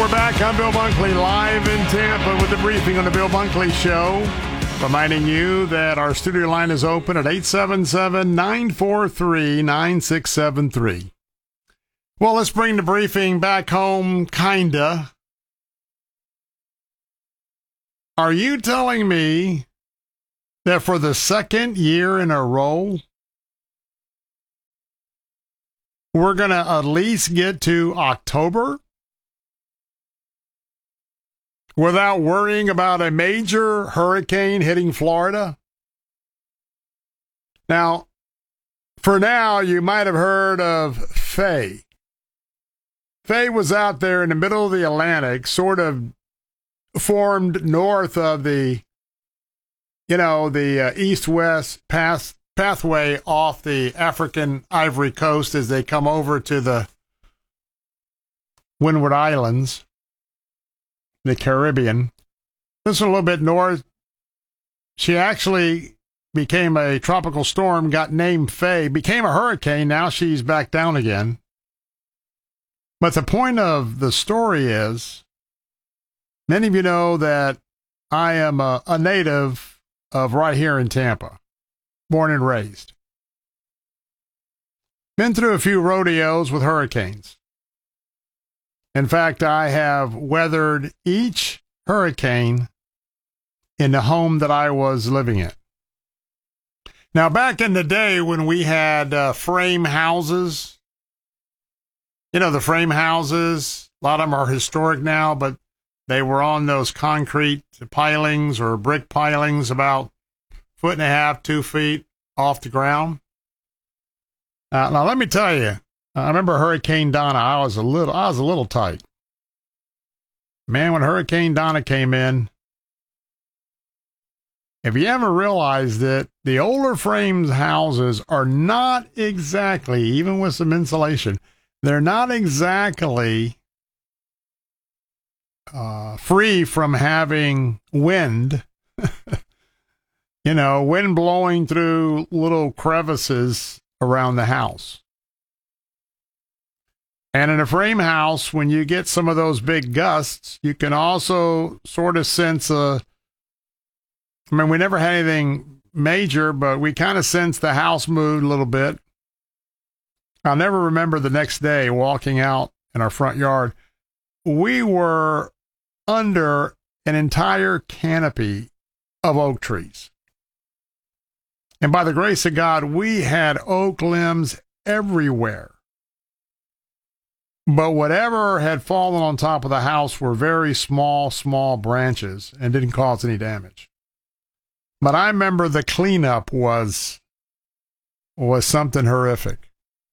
we're back. I'm Bill Bunkley, live in Tampa with the briefing on the Bill Bunkley Show. Reminding you that our studio line is open at 877-943-9673. Well, let's bring the briefing back home, kinda. Are you telling me that for the second year in a row, we're going to at least get to October without worrying about a major hurricane hitting Florida? Now, for now, you might have heard of Faye. Faye was out there in the middle of the Atlantic, sort of formed north of the east-west pathway off the African Ivory Coast as they come over to the Windward Islands, the Caribbean. This a little bit north. She actually became a tropical storm, got named Faye, became a hurricane. Now she's back down again. But the point of the story is, many of you know that I am a native of right here in Tampa, born and raised. Been through a few rodeos with hurricanes. In fact, I have weathered each hurricane in the home that I was living in. Now, back in the day when we had frame houses, the frame houses, a lot of them are historic now, but they were on those concrete pilings or brick pilings about 1.5 feet, 2 feet off the ground. Now, let me tell you, I remember Hurricane Donna. I was a little tight. Man, when Hurricane Donna came in, if you ever realized it, the older frames houses are not exactly, even with some insulation, they're not exactly free from having wind, wind blowing through little crevices around the house. And in a frame house, when you get some of those big gusts, you can also sort of sense we never had anything major, but we kind of sensed the house moved a little bit. I'll never remember the next day walking out in our front yard. We were under an entire canopy of oak trees. And by the grace of God, we had oak limbs everywhere. But whatever had fallen on top of the house were very small branches and didn't cause any damage. But I remember the cleanup was something horrific.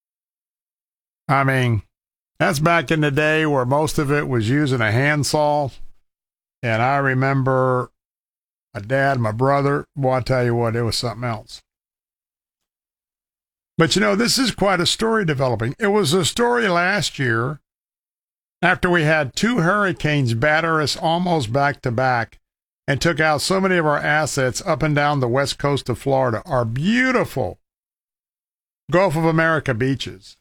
I mean, that's back in the day where most of it was using a handsaw. And I remember my dad, my brother, boy, I tell you what, it was something else. But this is quite a story developing. It was a story last year after we had 2 hurricanes batter us almost back to back and took out so many of our assets up and down the west coast of Florida, our beautiful Gulf of America beaches.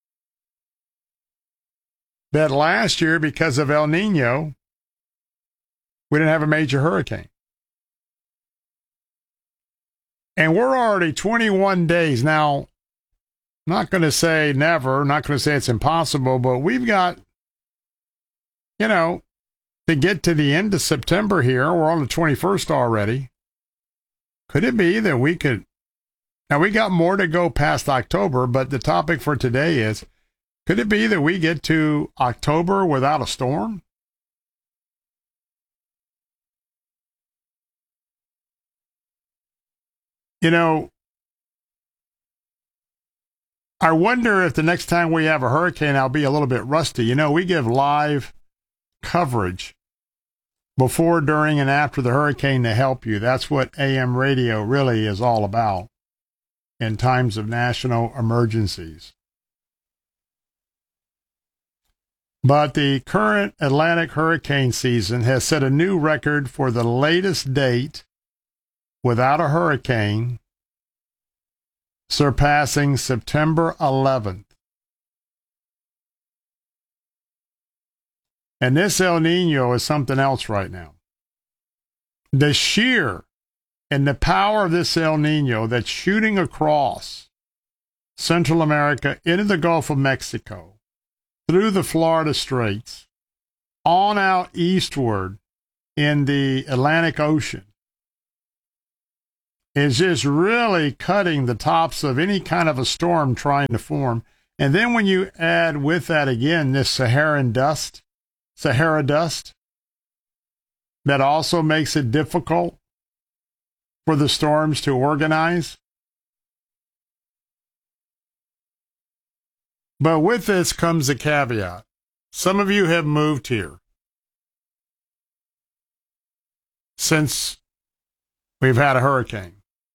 That last year, because of El Nino, we didn't have a major hurricane. And we're already 21 days now. Not going to say never, not going to say it's impossible, but we've got, to get to the end of September here. We're on the 21st already. Could it be that we could, now we got more to go past October, but the topic for today is, could it be that we get to October without a storm? I wonder if the next time we have a hurricane, I'll be a little bit rusty. We give live coverage before, during, and after the hurricane to help you. That's what AM radio really is all about in times of national emergencies. But the current Atlantic hurricane season has set a new record for the latest date without a hurricane, surpassing September 11th. And this El Nino is something else right now. The sheer and the power of this El Nino that's shooting across Central America into the Gulf of Mexico, through the Florida Straits, on out eastward in the Atlantic Ocean, is just really cutting the tops of any kind of a storm trying to form. And then when you add with that again this Sahara dust, that also makes it difficult for the storms to organize. But with this comes a caveat. Some of you have moved here since we've had a hurricane.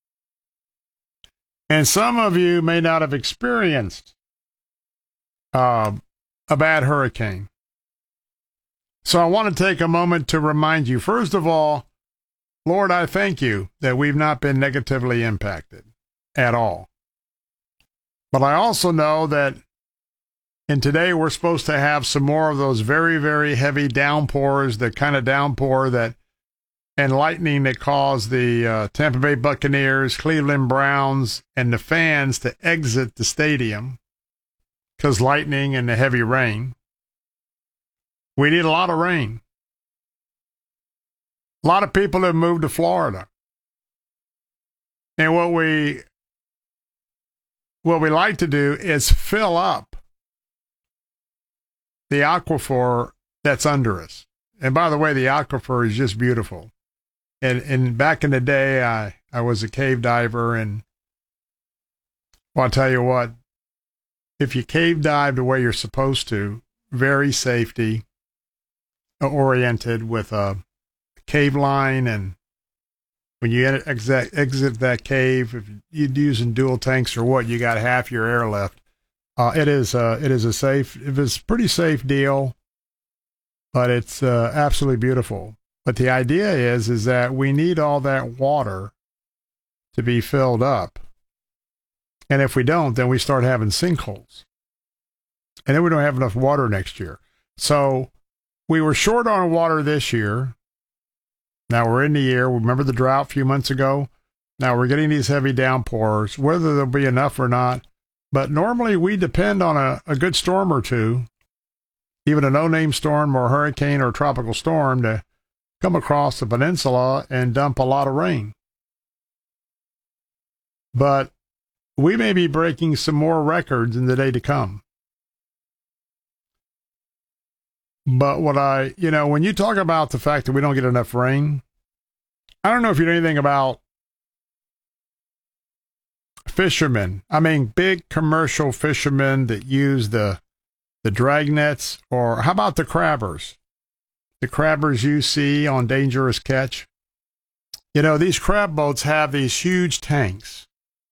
And some of you may not have experienced a bad hurricane. So I want to take a moment to remind you, first of all, Lord, I thank you that we've not been negatively impacted at all. But I also know that today we're supposed to have some more of those very, very heavy downpours, the kind of downpour that and lightning that caused the Tampa Bay Buccaneers, Cleveland Browns, and the fans to exit the stadium because lightning and the heavy rain. We need a lot of rain. A lot of people have moved to Florida. And what we like to do is fill up the aquifer that's under us. And by the way, the aquifer is just beautiful. And back in the day, I was a cave diver, and well, I'll tell you what, if you cave dive the way you're supposed to, very safety oriented with a cave line, and when you exit that cave, if you're using dual tanks or what, you got half your air left. It is a pretty safe deal, but it's absolutely beautiful. But the idea is that we need all that water to be filled up. And if we don't, then we start having sinkholes. And then we don't have enough water next year. So we were short on water this year. Now we're in the year. Remember the drought a few months ago? Now we're getting these heavy downpours, whether there'll be enough or not. But normally we depend on a good storm or two, even a no-name storm or hurricane or tropical storm, to come across the peninsula and dump a lot of rain. But we may be breaking some more records in the day to come. But when you talk about the fact that we don't get enough rain, I don't know if you know anything about fishermen. I mean, big commercial fishermen that use the drag nets, or how about the crabbers? The crabbers you see on Dangerous Catch. These crab boats have these huge tanks.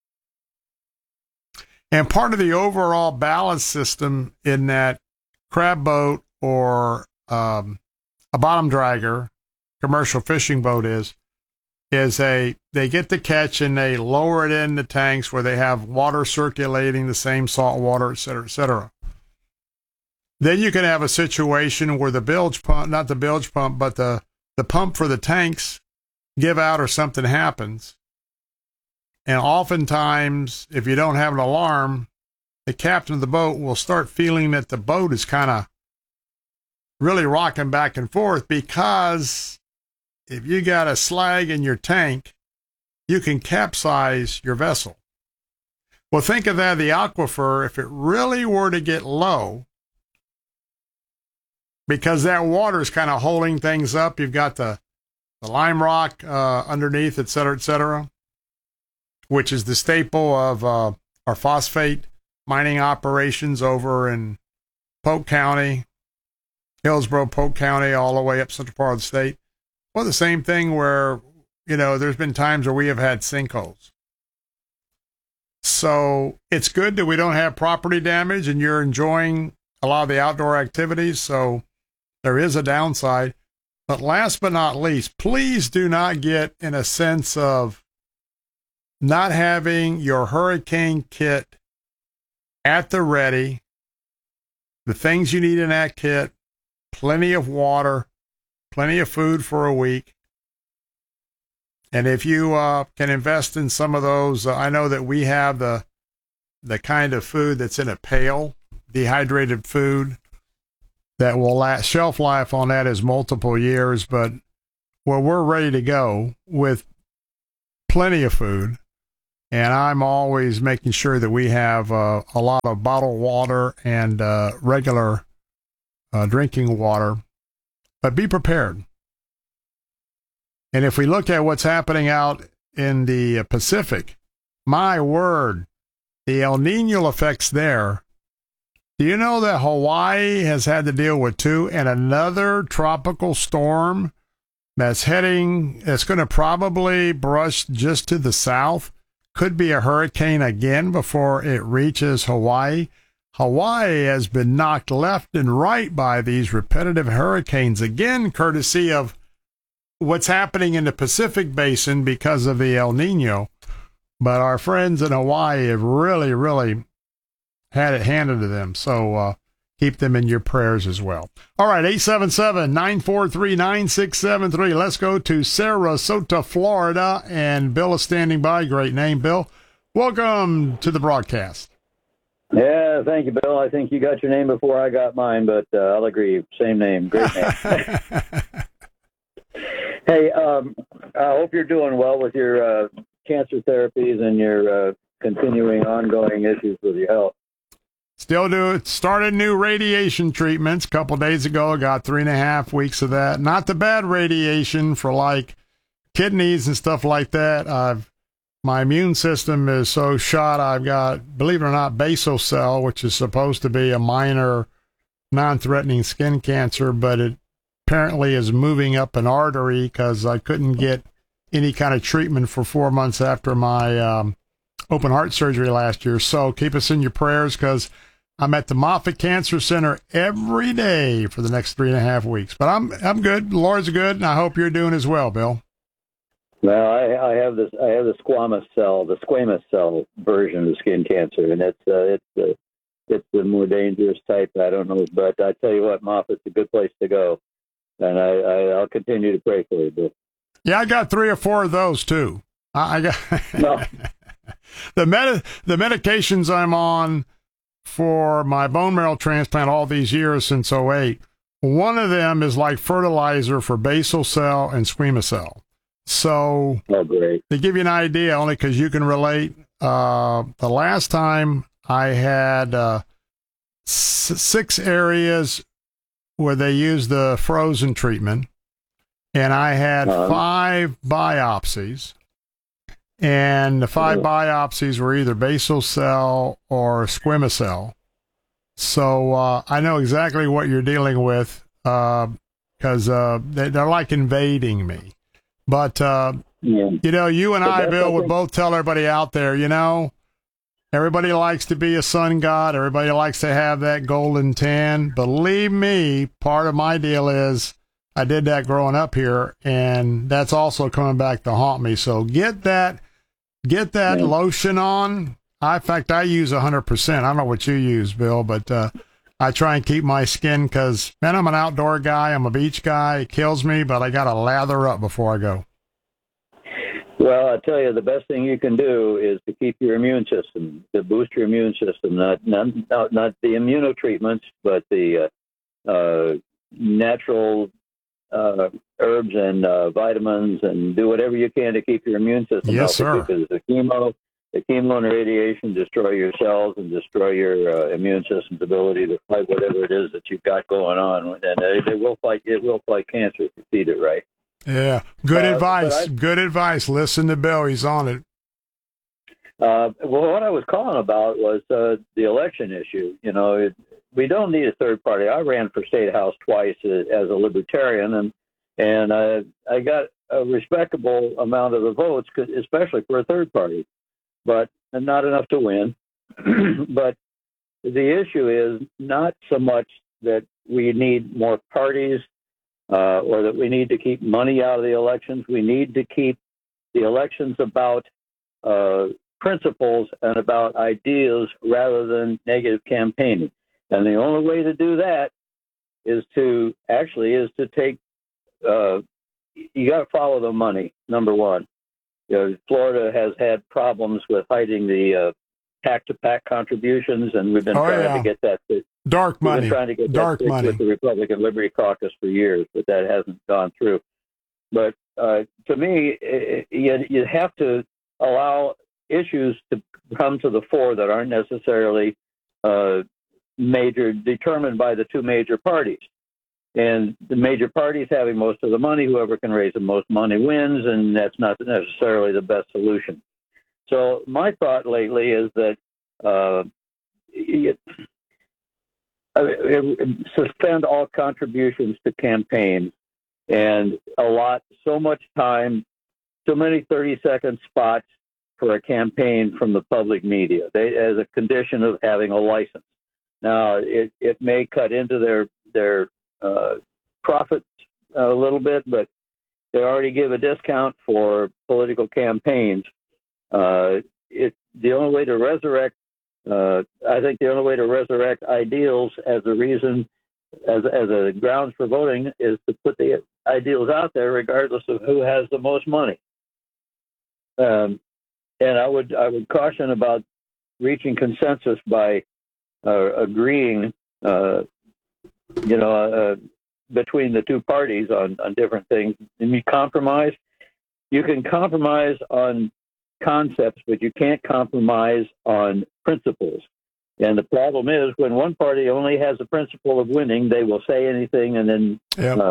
And part of the overall ballast system in that crab boat or a bottom dragger, commercial fishing boat is they get the catch and they lower it in the tanks where they have water circulating, the same salt water, et cetera, et cetera. Then you can have a situation where the bilge pump, not the bilge pump, but the pump for the tanks give out or something happens. And oftentimes, if you don't have an alarm, the captain of the boat will start feeling that the boat is kind of really rocking back and forth, because if you got a slag in your tank, you can capsize your vessel. Well, think of that, the aquifer, if it really were to get low, because that water is kind of holding things up. You've got the lime rock underneath, et cetera, which is the staple of our phosphate mining operations over in Polk County, Hillsborough, Polk County, all the way up central part of the state. Well, the same thing where, there's been times where we have had sinkholes. So it's good that we don't have property damage and you're enjoying a lot of the outdoor activities. So there is a downside. But last but not least, please do not get in a sense of not having your hurricane kit at the ready, the things you need in that kit, plenty of water, plenty of food for a week. And if you can invest in some of those, I know that we have the kind of food that's in a pail, dehydrated food that will last. Shelf life on that is multiple years, but well, we're ready to go with plenty of food. And I'm always making sure that we have a lot of bottled water and regular drinking water. But be prepared. And if we look at what's happening out in the Pacific, my word, the El Nino effects there. Do you know that Hawaii has had to deal with 2 and another tropical storm that's going to probably brush just to the south? Could be a hurricane again before it reaches Hawaii. Hawaii has been knocked left and right by these repetitive hurricanes, again, courtesy of what's happening in the Pacific Basin because of the El Nino. But our friends in Hawaii have really, really had it handed to them. So keep them in your prayers as well. All right, 877-943-9673. Let's go to Sarasota, Florida. And Bill is standing by. Great name, Bill. Welcome to the broadcast. Yeah, thank you, Bill. I think you got your name before I got mine, but I'll agree. Same name. Great name. Hey, I hope you're doing well with your cancer therapies and your continuing ongoing issues with your health. Started new radiation treatments a couple days ago. Got 3.5 weeks of that. Not the bad radiation for like kidneys and stuff like that. My immune system is so shot. I've got, believe it or not, basal cell, which is supposed to be a minor non-threatening skin cancer, but it apparently is moving up an artery because I couldn't get any kind of treatment for 4 months after my open heart surgery last year. So keep us in your prayers because I'm at the Moffitt Cancer Center every day for the next 3.5 weeks. But I'm good. The Lord's good, and I hope you're doing as well, Bill. Well, I have the squamous cell version of skin cancer, and it's the more dangerous type. I don't know, but I tell you what, Moffitt's a good place to go. And I'll continue to pray for you, Bill. Yeah, I got 3 or 4 of those too. I got no. the medications I'm on for my bone marrow transplant all these years since '08. One of them is like fertilizer for basal cell and squamous cell. So great. To give you an idea, only because you can relate, the last time I had 6 areas where they used the frozen treatment, and I had 5 biopsies, and the 5 biopsies were either basal cell or squamous cell. So I know exactly what you're dealing with because they're like invading me. But, you know, you and I, Bill, would both tell everybody out there, you know, everybody likes to be a sun god. Everybody likes to have that golden tan. Believe me, part of my deal is I did that growing up here, and that's also coming back to haunt me. So get that lotion on. In fact, I use 100%. I don't know what you use, Bill, but I try and keep my skin because, man, I'm an outdoor guy. I'm a beach guy. It kills me, but I got to lather up before I go. Well, I tell you, the best thing you can do is to keep your immune system, to boost your immune system, not the immunotreatments, but the natural herbs and vitamins, and do whatever you can to keep your immune system healthy. Sir. Because the chemo and radiation destroy your cells and destroy your immune system's ability to fight whatever it is that you've got going on, and it will fight cancer if you feed it right. Yeah, good advice. Good advice. Listen to Bill; he's on it. Well, what I was calling about was the election issue. You know, we don't need a third party. I ran for state house twice as a libertarian, and I got a respectable amount of the votes, especially for a third party, but not enough to win. But the issue is not so much that we need more parties or that we need to keep money out of the elections. We need to keep the elections about principles and about ideas rather than negative campaigning. And the only way to do that is to take. You got to follow the money. Number one, Florida has had problems with hiding the PAC-to-PAC contributions, and we've been trying to get that. Dark money. We've been trying to get dark that money with the Republican Liberty Caucus for years, but that hasn't gone through. But to me, you have to allow issues to come to the fore that aren't necessarily determined by the two major parties. And the major parties having most of the money, whoever can raise the most money wins, and that's not necessarily the best solution. So my thought lately is that suspend all contributions to campaigns and allot so much time, so many 30-second spots for a campaign from the public media as a condition of having a license. Now, it may cut into their profits a little bit, but they already give a discount for political campaigns. The only way to resurrect, I think the only way to resurrect ideals as a reason, as a grounds for voting, is to put the ideals out there, regardless of who has the most money. And I would caution about reaching consensus by agreeing, between the two parties on different things. And you can compromise on concepts, but you can't compromise on principles. And the problem is when one party only has the principle of winning, they will say anything. And then,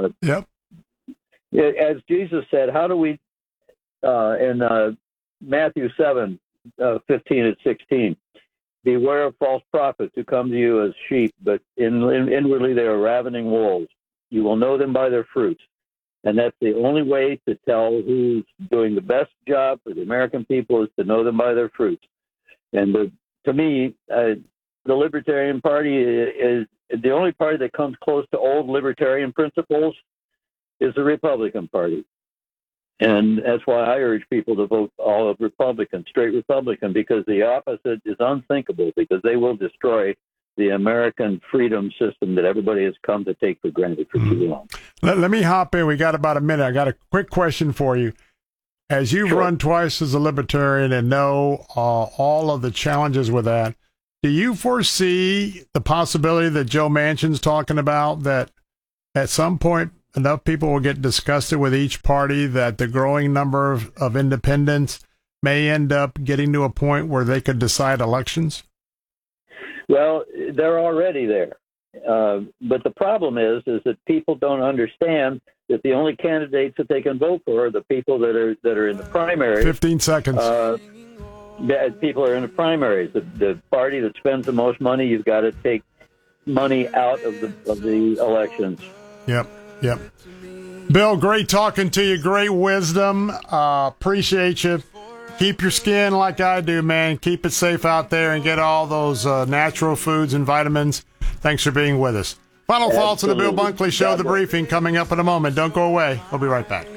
as Jesus said, how do we, in Matthew 7, 15 and 16, beware of false prophets who come to you as sheep, but inwardly they are ravening wolves. You will know them by their fruits. And that's the only way to tell who's doing the best job for the American people, is to know them by their fruits. And to me, the Libertarian Party is the only party that comes close to old libertarian principles is the Republican Party. And that's why I urge people to vote all of Republican, straight Republican, because the opposite is unthinkable, because they will destroy the American freedom system that everybody has come to take for granted for too long. Let me hop in. We got about a minute. I got a quick question for you. As you've run twice as a libertarian and know all of the challenges with that, do you foresee the possibility that Joe Manchin's talking about, that at some point enough people will get disgusted with each party that the growing number of independents may end up getting to a point where they could decide elections? Well, they're already there. But the problem is that people don't understand that the only candidates that they can vote for are the people that are in the primaries. 15 seconds. People are in the primaries. The party that spends the most money, you've got to take money out of the elections. Yep. Bill, great talking to you. Great wisdom. Appreciate you. Keep your skin like I do, man. Keep it safe out there and get all those natural foods and vitamins. Thanks for being with us. Final thoughts on the Bill Bunkley Show, the briefing coming up in a moment. Don't go away. We'll be right back.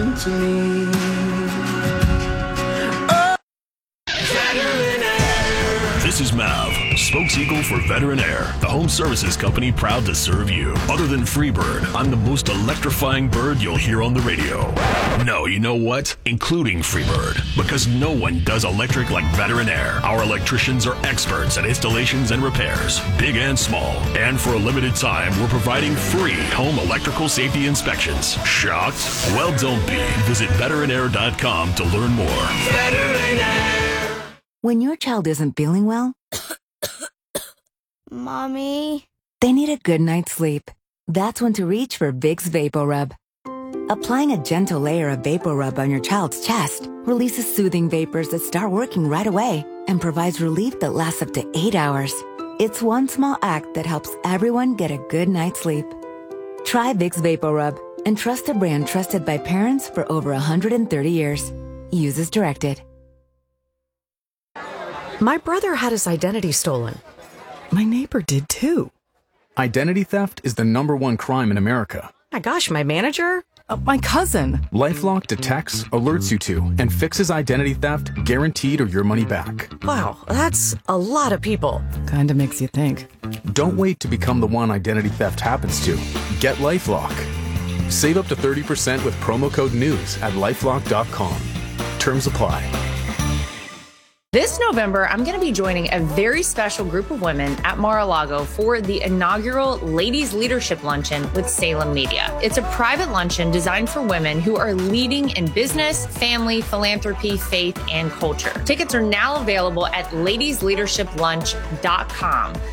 This is Mav, spokeseagle for Veteran Air, the home services company proud to serve you. Other than Freebird, I'm the most electrifying bird you'll hear on the radio. No, you know what? Including Freebird, because no one does electric like Veteran Air. Our electricians are experts at installations and repairs, big and small. And for a limited time, we're providing free home electrical safety inspections. Shocked? Well, don't be. Visit veteranair.com to learn more. Veteran Air. When your child isn't feeling well, Mommy, they need a good night's sleep. That's when to reach for Vicks VapoRub. Applying a gentle layer of VapoRub on your child's chest releases soothing vapors that start working right away and provides relief that lasts up to 8 hours. It's one small act that helps everyone get a good night's sleep. Try Vicks VapoRub and trust a brand trusted by parents for over 130 years. Use as directed. My brother had his identity stolen. My neighbor did too. Identity theft is the #1 crime in America. My gosh, my manager? My cousin. LifeLock detects, alerts you to, and fixes identity theft, guaranteed or your money back. Wow, that's a lot of people. Kinda makes you think. Don't wait to become the one identity theft happens to. Get LifeLock. Save up to 30% with promo code NEWS at LifeLock.com. Terms apply. This November, I'm going to be joining a very special group of women at Mar-a-Lago for the inaugural Ladies Leadership Luncheon with Salem Media. It's a private luncheon designed for women who are leading in business, family, philanthropy, faith, and culture. Tickets are now available at ladiesleadershiplunch.com.